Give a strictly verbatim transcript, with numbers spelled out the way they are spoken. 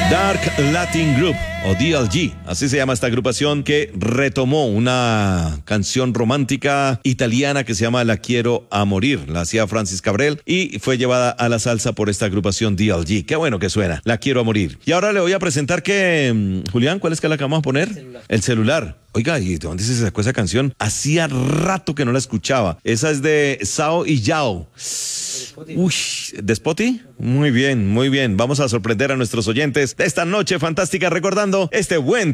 Dark Latin Group, o D L G, así se llama esta agrupación que retomó una canción romántica italiana que se llama La Quiero a Morir. La hacía Francis Cabrel y fue llevada a la salsa por esta agrupación D L G. Qué bueno que suena, La Quiero a Morir. Y ahora le voy a presentar que, Julián, ¿cuál es que la que vamos a poner? El celular. El celular. Oiga, ¿y de dónde se sacó esa canción? Hacía rato que no la escuchaba. Esa es de Sao y Yao. Uy, ¿de Spotty? Muy bien, muy bien. Vamos a sorprender a nuestros oyentes de esta noche fantástica recordando este buen